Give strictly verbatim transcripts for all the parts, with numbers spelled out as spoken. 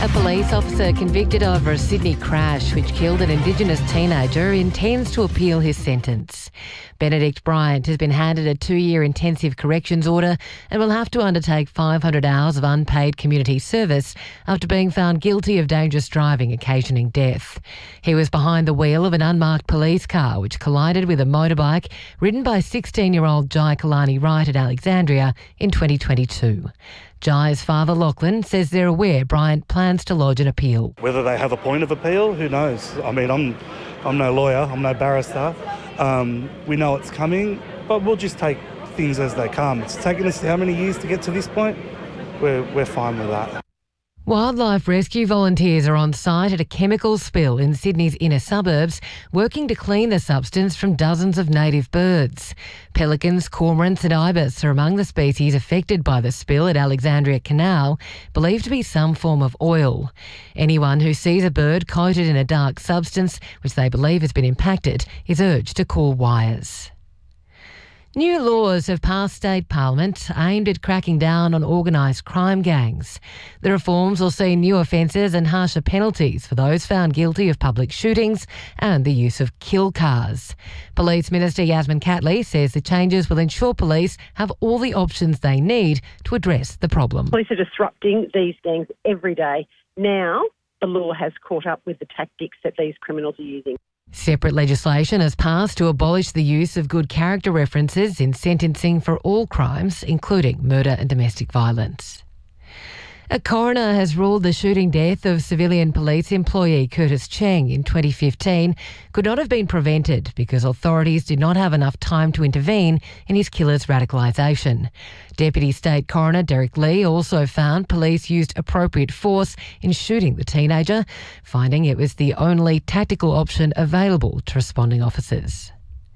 A police officer convicted over a Sydney crash which killed an Indigenous teenager intends to appeal his sentence. Benedict Bryant has been handed a two-year intensive corrections order and will have to undertake five hundred hours of unpaid community service after being found guilty of dangerous driving occasioning death. He was behind the wheel of an unmarked police car which collided with a motorbike ridden by sixteen-year-old Jai Kalani Wright at Alexandria in twenty twenty-two. Jai's father, Lachlan, says they're aware Bryant plans to lodge an appeal. Whether they have a point of appeal, who knows? I mean, I'm I'm no lawyer, I'm no barrister. Um, we know it's coming, but we'll just take things as they come. It's taken us how many years to get to this point? We're, we're fine with that. Wildlife rescue volunteers are on site at a chemical spill in Sydney's inner suburbs, working to clean the substance from dozens of native birds. Pelicans, cormorants and ibis are among the species affected by the spill at Alexandria Canal, believed to be some form of oil. Anyone who sees a bird coated in a dark substance, which they believe has been impacted, is urged to call Wires. New laws have passed state parliament aimed at cracking down on organised crime gangs. The reforms will see new offences and harsher penalties for those found guilty of public shootings and the use of kill cars. Police Minister Yasmin Catley says the changes will ensure police have all the options they need to address the problem. Police are disrupting these gangs every day. Now the law has caught up with the tactics that these criminals are using. Separate legislation has passed to abolish the use of good character references in sentencing for all crimes, including murder and domestic violence. A coroner has ruled the shooting death of civilian police employee Curtis Cheng in twenty fifteen could not have been prevented because authorities did not have enough time to intervene in his killer's radicalisation. Deputy State Coroner Derek Lee also found police used appropriate force in shooting the teenager, finding it was the only tactical option available to responding officers.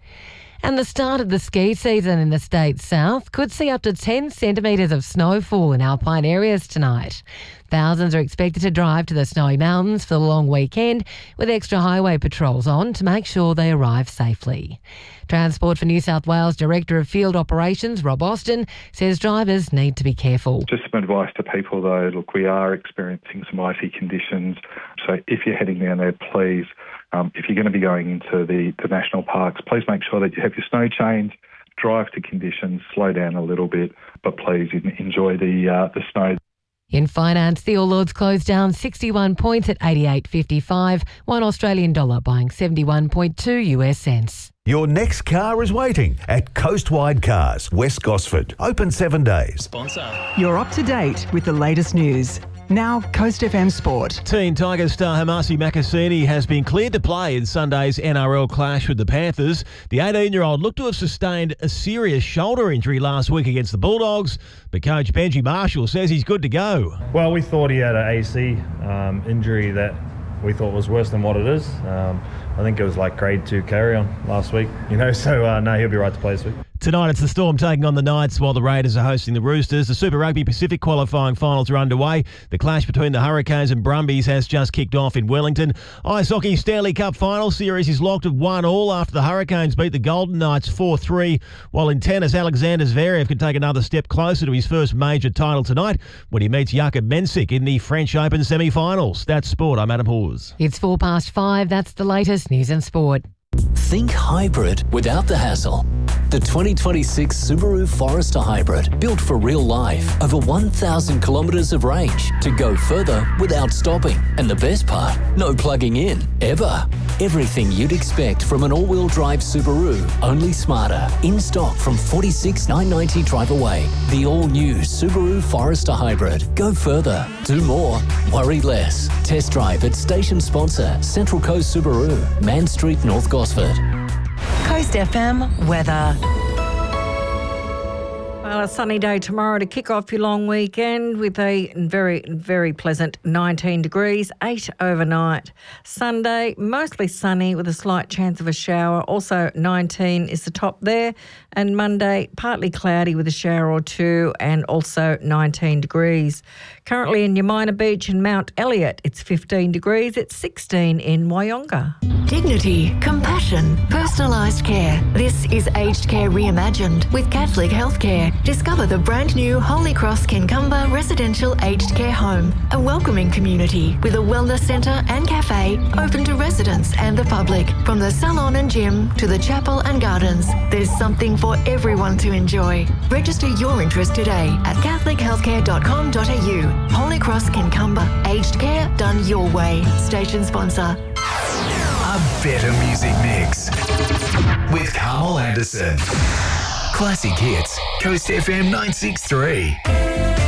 And the start of the ski season in the state's south could see up to ten centimetres of snowfall in alpine areas tonight. Thousands are expected to drive to the snowy mountains for the long weekend with extra highway patrols on to make sure they arrive safely. Transport for New South Wales Director of Field Operations, Rob Austin, says drivers need to be careful. Just some advice to people though, look, we are experiencing some icy conditions, so if you're heading down there, please, um, if you're going to be going into the, the national parks, please make sure that you have your snow chains, drive to conditions, slow down a little bit, but please enjoy the uh, the snow. In finance, the All Ords closed down sixty-one points at eighty-eight fifty-five, one Australian dollar buying seventy-one point two US cents. Your next car is waiting at Coastwide Cars, West Gosford. Open seven days. Sponsor. You're up to date with the latest news. Now, Coast F M Sport. Teen Tigers star Hamasi Makasini has been cleared to play in Sunday's N R L clash with the Panthers. The eighteen-year-old looked to have sustained a serious shoulder injury last week against the Bulldogs, but coach Benji Marshall says he's good to go. Well, we thought he had an A C um, injury that we thought was worse than what it is. Um, I think it was like grade two carry-on last week, you know, so uh, no, he'll be right to play this week. Tonight it's the Storm taking on the Knights while the Raiders are hosting the Roosters. The Super Rugby Pacific qualifying finals are underway. The clash between the Hurricanes and Brumbies has just kicked off in Wellington. Ice Hockey Stanley Cup final series is locked at one all after the Hurricanes beat the Golden Knights four three. While in tennis, Alexander Zverev can take another step closer to his first major title tonight when he meets Jakub Mensik in the French Open semi-finals. That's sport. I'm Adam Hawes. It's four past five. That's the latest news and sport. Think hybrid without the hassle. The twenty twenty-six Subaru Forester Hybrid, built for real life. Over one thousand kilometres of range to go further without stopping. And the best part, no plugging in, ever. Everything you'd expect from an all-wheel drive Subaru, only smarter. In stock from forty-six thousand nine hundred ninety drive away. The all-new Subaru Forester Hybrid. Go further, do more, worry less. Test drive at station sponsor Central Coast Subaru, Man Street, North Gosford. Coast F M weather. Well, a sunny day tomorrow to kick off your long weekend with a very, very pleasant nineteen degrees, eight overnight. Sunday, mostly sunny with a slight chance of a shower. Also nineteen is the top there. And Monday, partly cloudy with a shower or two and also nineteen degrees. Currently in Yamina Beach and Mount Elliott, it's fifteen degrees. It's sixteen in Wyonga. Dignity, compassion, personalised care. This is Aged Care Reimagined with Catholic Healthcare. Discover the brand new Holy Cross Kincumber Residential Aged Care Home, a welcoming community with a wellness centre and cafe open to residents and the public. From the salon and gym to the chapel and gardens, there's something for everyone to enjoy. Register your interest today at catholic healthcare dot com dot a u. Holy Cross Kincumber, aged care done your way. Station sponsor. A better music mix with Carmel Anderson. Classic hits, Coast F M nine six three.